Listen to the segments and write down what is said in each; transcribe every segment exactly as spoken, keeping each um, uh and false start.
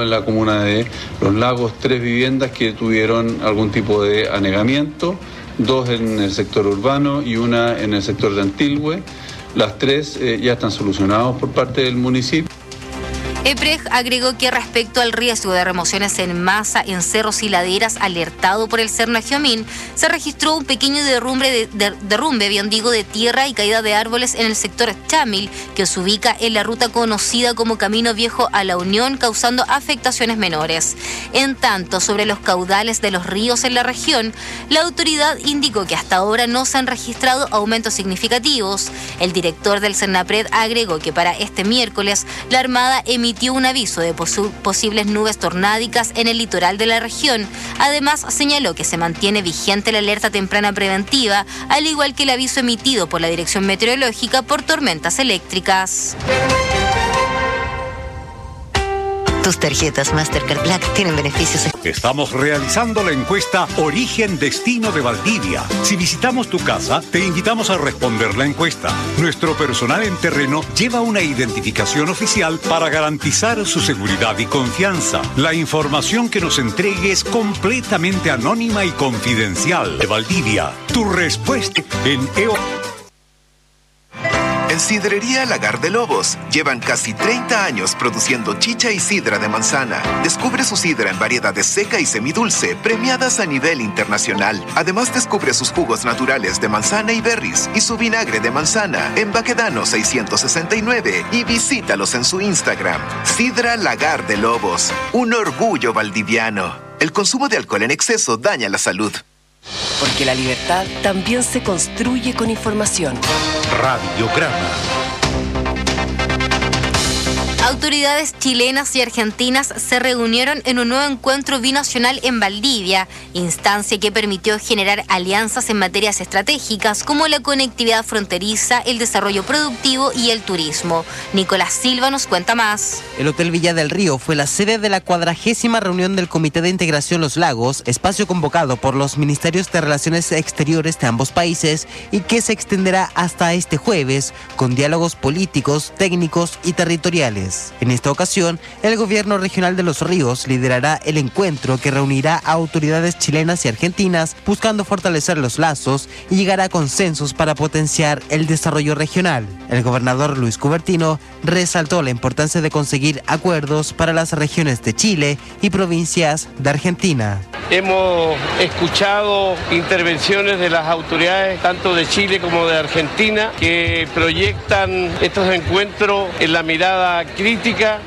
en la comuna de Los Lagos tres viviendas que tuvieron algún tipo de anegamiento, dos en el sector urbano y una en el sector de Antilhue. Las tres eh, ya están solucionadas por parte del municipio. EPREG agregó que respecto al riesgo de remociones en masa en cerros y laderas alertado por el Cernagiomín, se registró un pequeño derrumbe, de, de, derrumbe bien digo, de tierra y caída de árboles en el sector Chamil, que se ubica en la ruta conocida como Camino Viejo a la Unión, causando afectaciones menores. En tanto, sobre los caudales de los ríos en la región, la autoridad indicó que hasta ahora no se han registrado aumentos significativos. El director del Cernapred agregó que para este miércoles la Armada emitió emitió un aviso de pos- posibles nubes tornádicas en el litoral de la región. Además, señaló que se mantiene vigente la alerta temprana preventiva, al igual que el aviso emitido por la Dirección Meteorológica por tormentas eléctricas. Tus tarjetas Mastercard Black tienen beneficios. Estamos realizando la encuesta Origen Destino de Valdivia. Si visitamos tu casa, te invitamos a responder la encuesta. Nuestro personal en terreno lleva una identificación oficial para garantizar su seguridad y confianza. La información que nos entregue es completamente anónima y confidencial. De Valdivia, tu respuesta en E O. En Sidrería Lagar de Lobos llevan casi treinta años produciendo chicha y sidra de manzana. Descubre su sidra en variedades seca y semidulce, premiadas a nivel internacional. Además, descubre sus jugos naturales de manzana y berries y su vinagre de manzana en Baquedano seiscientos sesenta y nueve y visítalos en su Instagram. Sidra Lagar de Lobos, un orgullo valdiviano. El consumo de alcohol en exceso daña la salud. Porque la libertad también se construye con información. Radiograma. Autoridades chilenas y argentinas se reunieron en un nuevo encuentro binacional en Valdivia, instancia que permitió generar alianzas en materias estratégicas como la conectividad fronteriza, el desarrollo productivo y el turismo. Nicolás Silva nos cuenta más. El Hotel Villa del Río fue la sede de la cuadragésima reunión del Comité de Integración Los Lagos, espacio convocado por los Ministerios de Relaciones Exteriores de ambos países y que se extenderá hasta este jueves con diálogos políticos, técnicos y territoriales. En esta ocasión, el gobierno regional de Los Ríos liderará el encuentro que reunirá a autoridades chilenas y argentinas buscando fortalecer los lazos y llegar a consensos para potenciar el desarrollo regional. El gobernador Luis Cubertino resaltó la importancia de conseguir acuerdos para las regiones de Chile y provincias de Argentina. Hemos escuchado intervenciones de las autoridades tanto de Chile como de Argentina que proyectan estos encuentros en la mirada crítica,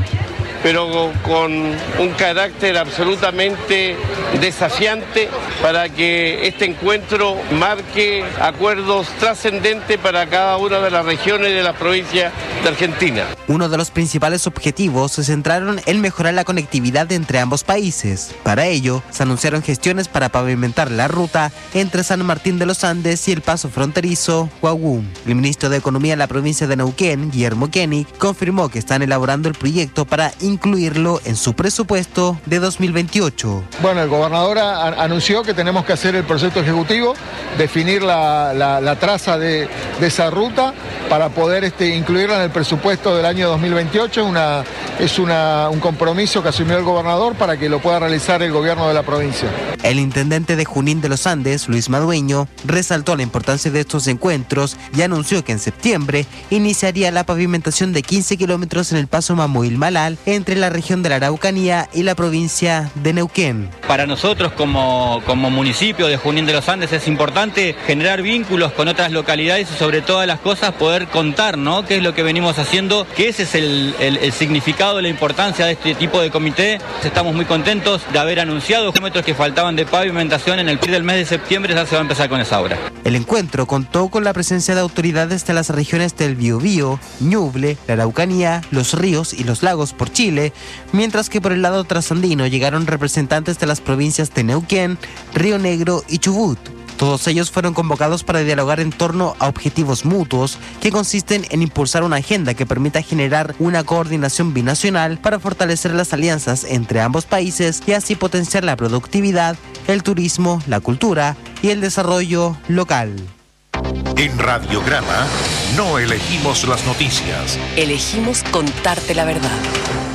pero con un carácter absolutamente desafiante para que este encuentro marque acuerdos trascendentes para cada una de las regiones de las provincias de Argentina. Uno de los principales objetivos se centraron en mejorar la conectividad entre ambos países. Para ello, se anunciaron gestiones para pavimentar la ruta entre San Martín de los Andes y el paso fronterizo Huaguú. El ministro de Economía de la provincia de Neuquén, Guillermo Koenig, confirmó que están elaborando el proyecto para incluirlo en su presupuesto de dos mil veintiocho. Bueno, el gobernador a, anunció que tenemos que hacer el proyecto ejecutivo, definir la, la, la traza de, de esa ruta para poder este, incluirla en el presupuesto del año dos mil veintiocho. Una, es una, un compromiso que asumió el gobernador para que lo pueda realizar el gobierno de la provincia. El intendente de Junín de los Andes, Luis Madueño, resaltó la importancia de estos encuentros y anunció que en septiembre iniciaría la pavimentación de quince kilómetros en el paso Mamuil-Malal entre la región de la Araucanía y la provincia de Neuquén. Para nosotros como, como municipio de Junín de los Andes es importante generar vínculos con otras localidades y sobre todas las cosas poder contar, ¿no?, qué es lo que venimos haciendo, que ese es el, el, el significado de la importancia de este tipo de comité. Estamos muy contentos de haber anunciado los kilómetros que faltaban de pavimentación. En el partir del mes de septiembre ya se va a empezar con esa obra. El encuentro contó con la presencia de autoridades de las regiones del Biobío, Ñuble, la Araucanía, Los Ríos y Los Lagos por Chile, mientras que por el lado trasandino llegaron representantes de las provincias de Neuquén, Río Negro y Chubut. Todos ellos fueron convocados para dialogar en torno a objetivos mutuos que consisten en impulsar una agenda que permita generar una coordinación binacional para fortalecer las alianzas entre ambos países y así potenciar la productividad, el turismo, la cultura y el desarrollo local. En Radiograma no elegimos las noticias. Elegimos contarte la verdad.